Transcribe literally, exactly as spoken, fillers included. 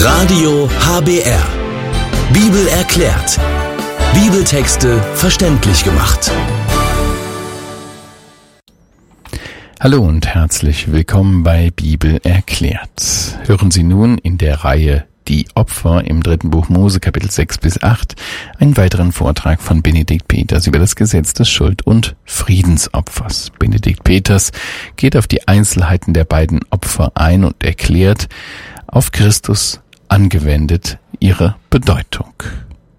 Radio H B R. Bibel erklärt. Bibeltexte verständlich gemacht. Hallo und herzlich willkommen bei Bibel erklärt. Hören Sie nun in der Reihe Die Opfer im dritten Buch Mose, Kapitel sechs bis acht, einen weiteren Vortrag von Benedikt Peters über das Gesetz des Schuld- und Friedensopfers. Benedikt Peters geht auf die Einzelheiten der beiden Opfer ein und erklärt, auf Christus angewendet, ihre Bedeutung.